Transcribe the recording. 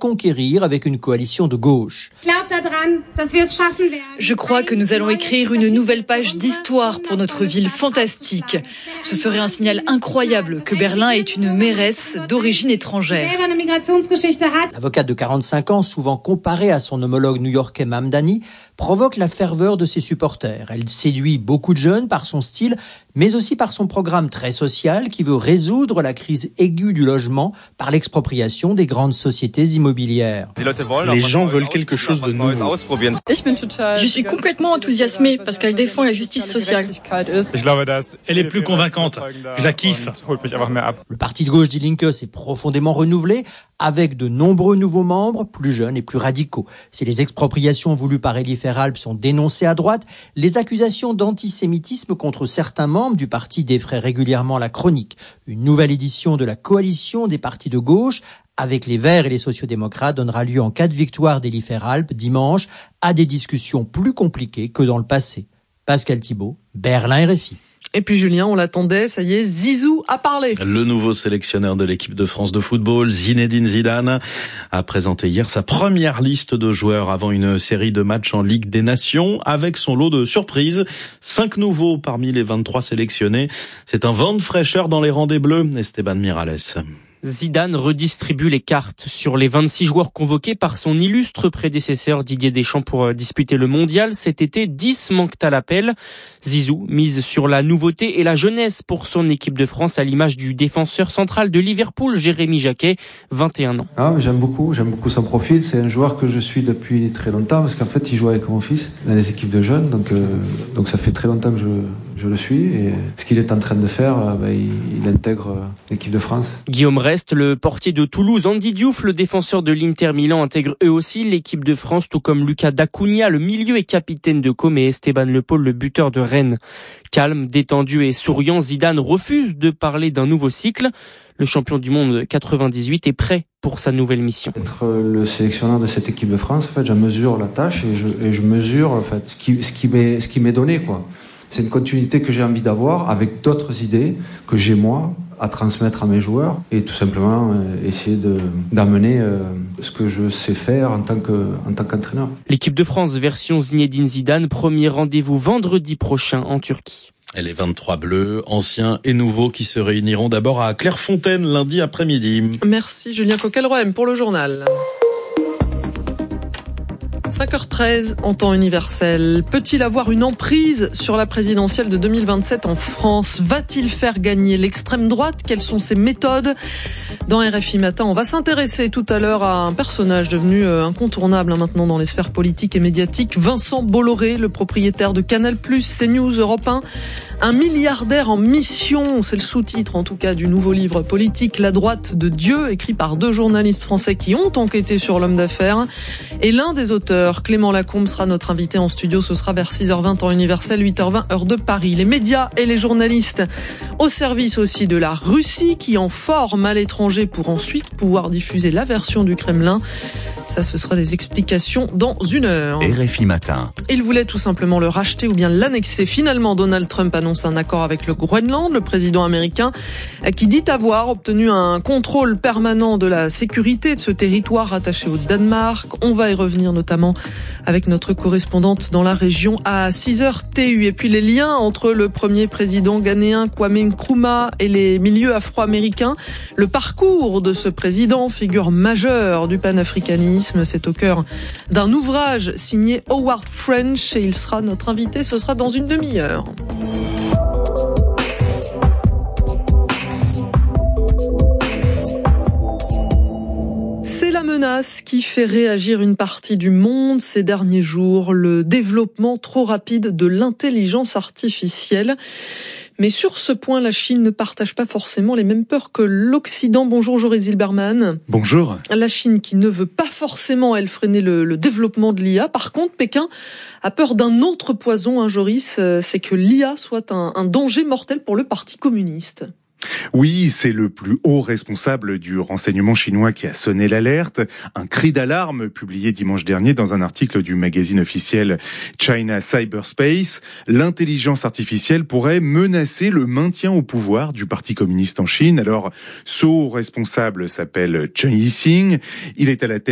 conquérir avec une coalition de gauche. Je crois que nous allons écrire une nouvelle page d'histoire pour notre ville fantastique. Ce serait un signal incroyable que Berlin est une mairesse d'origine étrangère. L'avocate de 45 ans, souvent comparée à son homologue new-yorkais Mamdani, provoque la ferveur de ses supporters. Elle séduit beaucoup de jeunes par son style, mais aussi par son programme très social qui veut résoudre la crise aiguë du logement par l'expropriation des grandes sociétés immobilières. Les gens veulent quelque chose de nouveau. Je suis complètement enthousiasmée parce qu'elle défend la justice sociale. Elle est plus convaincante. Je la kiffe. Le parti de gauche Die Linke s'est profondément renouvelé avec de nombreux nouveaux membres, plus jeunes et plus radicaux. Si les expropriations voulues par Elie Feralp sont dénoncées à droite, les accusations d'antisémitisme contre certains membres du parti défraient régulièrement la chronique. Une nouvelle édition de la coalition des partis de gauche avec les Verts et les sociodémocrates donnera lieu en cas de victoire d'Elie Feralp dimanche à des discussions plus compliquées que dans le passé. Pascal Thibault, Berlin RFI. Et puis Julien, on l'attendait, ça y est, Zizou a parlé. Le nouveau sélectionneur de l'équipe de France de football, Zinedine Zidane, a présenté hier sa première liste de joueurs avant une série de matchs en Ligue des Nations avec son lot de surprises. 5 nouveaux parmi les 23 sélectionnés. C'est un vent de fraîcheur dans les rangs des Bleus. Esteban Miralles. Zidane redistribue les cartes sur les 26 joueurs convoqués par son illustre prédécesseur Didier Deschamps pour disputer le mondial. Cet été, 10 manquent à l'appel. Zizou mise sur la nouveauté et la jeunesse pour son équipe de France à l'image du défenseur central de Liverpool, Jérémy Jacquet, 21 ans. J'aime beaucoup son profil. C'est un joueur que je suis depuis très longtemps parce qu'en fait, il joue avec mon fils dans les équipes de jeunes. Donc ça fait très longtemps que je le suis. Et ce qu'il est en train de faire, il intègre l'équipe de France. Guillaume Rest, le portier de Toulouse, Andy Diouf, le défenseur de l'Inter Milan, intègre eux aussi l'équipe de France, tout comme Lucas Dacunia, le milieu et capitaine de Com, et Esteban Le Paul, le buteur de Rennes. Calme, détendu et souriant, Zidane refuse de parler d'un nouveau cycle. Le champion du monde 98 est prêt pour sa nouvelle mission. Être le sélectionneur de cette équipe de France, en fait, je mesure la tâche et je mesure en fait ce qui m'est donné, quoi. C'est une continuité que j'ai envie d'avoir avec d'autres idées que j'ai moi à transmettre à mes joueurs et tout simplement essayer d'amener ce que je sais faire en tant qu'entraîneur. L'équipe de France version Zinedine Zidane, premier rendez-vous vendredi prochain en Turquie. Et les 23 Bleus, anciens et nouveaux, qui se réuniront d'abord à Clairefontaine lundi après-midi. Merci Julien Coquelroem pour le journal. 5h13 en temps universel. Peut-il avoir une emprise sur la présidentielle de 2027 en France ? Va-t-il faire gagner l'extrême droite ? Quelles sont ses méthodes ? Dans RFI Matin, on va s'intéresser tout à l'heure à un personnage devenu incontournable maintenant dans les sphères politiques et médiatiques. Vincent Bolloré, le propriétaire de Canal+, CNews, Europe 1. Un milliardaire en mission, c'est le sous-titre en tout cas du nouveau livre politique La droite de Dieu, écrit par 2 journalistes français qui ont enquêté sur l'homme d'affaires. Et l'un des auteurs, Clément Lacombe, sera notre invité en studio. Ce sera vers 6h20 temps universel, 8h20 heure de Paris. Les médias et les journalistes au service aussi de la Russie qui en forme à l'étranger pour ensuite pouvoir diffuser la version du Kremlin. Ça, ce sera des explications dans 1 heure. RFI Matin. Il voulait tout simplement le racheter ou bien l'annexer. Finalement, Donald Trump annonce un accord avec le Groenland. Le président américain qui dit avoir obtenu un contrôle permanent de la sécurité de ce territoire rattaché au Danemark. On va y revenir notamment avec notre correspondante dans la région à 6h TU. Et puis les liens entre le premier président ghanéen Kwame Nkrumah et les milieux afro-américains. Le parcours de ce président, figure majeure du panafricanisme, c'est au cœur d'un ouvrage signé Howard French et il sera notre invité, ce sera dans une demi-heure. C'est la menace qui fait réagir une partie du monde ces derniers jours, le développement trop rapide de l'intelligence artificielle. Mais sur ce point, la Chine ne partage pas forcément les mêmes peurs que l'Occident. Bonjour Joris Zilberman. Bonjour. La Chine qui ne veut pas forcément, elle, freiner le développement de l'IA. Par contre, Pékin a peur d'un autre poison, Joris, c'est que l'IA soit un danger mortel pour le Parti communiste. Oui, c'est le plus haut responsable du renseignement chinois qui a sonné l'alerte. Un cri d'alarme publié dimanche dernier dans un article du magazine officiel China Cyberspace. L'intelligence artificielle pourrait menacer le maintien au pouvoir du Parti communiste en Chine. Alors, ce haut responsable s'appelle Chen Yixing. Il est à la tête